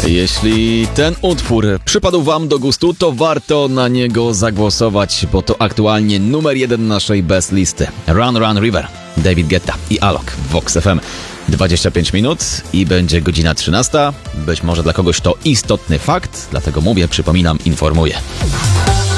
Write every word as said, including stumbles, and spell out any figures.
Jeśli ten utwór przypadł wam do gustu, to warto na niego zagłosować, bo to aktualnie numer jeden naszej best listy. Run Run River, David Guetta i Alok w Vox F M. dwadzieścia pięć minut i będzie godzina trzynasta. Być może dla kogoś to istotny fakt, dlatego mówię, przypominam, informuję.